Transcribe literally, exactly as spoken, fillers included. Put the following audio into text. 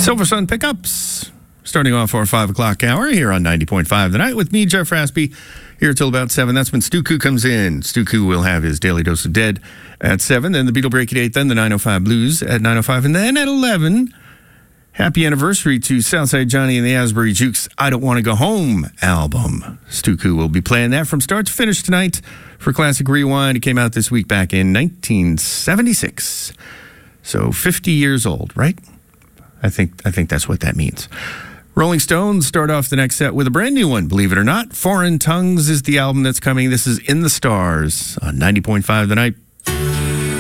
Silver Sun Pickups, starting off our five o'clock hour here on ninety point five The Night with me, Jeff Raspy, here till about seven. That's when Stu Ku comes in. Stu Ku will have his Daily Dose of Dead at seven, then the Beatle Break at eight, then the nine oh five Blues at nine oh five, and then at eleven, happy anniversary to Southside Johnny and the Asbury Jukes I Don't Want to Go Home album. Stu Ku will be playing that from start to finish tonight for Classic Rewind. It came out this week back in nineteen seventy-six. So fifty years old, right? I think I think that's what that means. Rolling Stones start off the next set with a brand new one, believe it or not. Foreign Tongues is the album that's coming. This is In the Stars on ninety point five The Night.